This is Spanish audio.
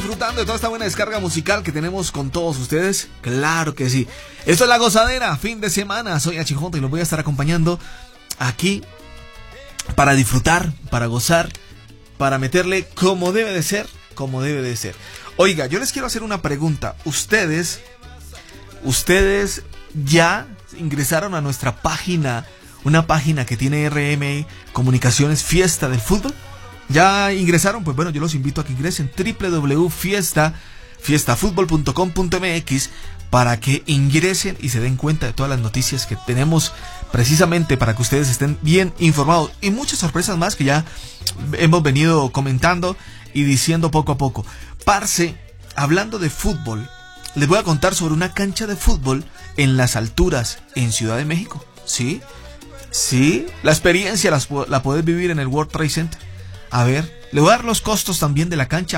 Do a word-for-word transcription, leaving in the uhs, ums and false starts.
disfrutando de toda esta buena descarga musical que tenemos con todos ustedes? Claro que sí. Esto es La Gozadera, fin de semana. Soy H J y los voy a estar acompañando aquí para disfrutar, para gozar, para meterle como debe de ser, como debe de ser. Oiga, yo les quiero hacer una pregunta. ¿Ustedes, ustedes ya ingresaron a nuestra página, una página que tiene R M Comunicaciones Fiesta del Fútbol? ¿Ya ingresaron? Pues bueno, yo los invito a que ingresen doble u doble u doble u punto fiesta fiesta fútbol punto com punto m x para que ingresen y se den cuenta de todas las noticias que tenemos precisamente para que ustedes estén bien informados y muchas sorpresas más que ya hemos venido comentando y diciendo poco a poco. Parce, hablando de fútbol, les voy a contar sobre una cancha de fútbol en las alturas en Ciudad de México. ¿Sí? Sí, la experiencia las, la podés vivir en el World Trade Center. A ver, le voy a dar los costos también de la cancha.